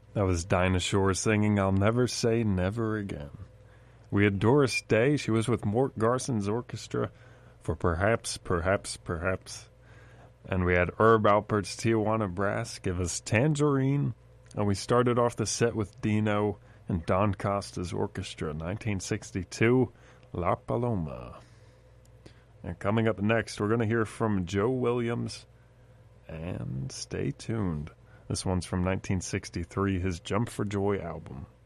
That was Dinah Shore singing I'll Never Say Never Again. We had Doris Day. She was with Mort Garson's orchestra for Perhaps. And we had Herb Alpert's Tijuana Brass give us Tangerine. And we started off the set with Dino and Don Costa's orchestra, 1962, La Paloma. And coming up next, we're going to hear from Joe Williams. And stay tuned. This one's from 1963, his Jump for Joy album.